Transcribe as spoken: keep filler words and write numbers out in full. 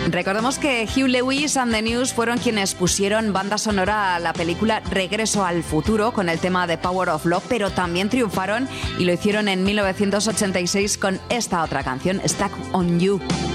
Recordemos que Hugh Lewis and the News fueron quienes pusieron banda sonora a la película Regreso al futuro con el tema de Power of Love, pero también triunfaron y lo hicieron en mil novecientos ochenta y seis con esta otra canción, Stuck on You.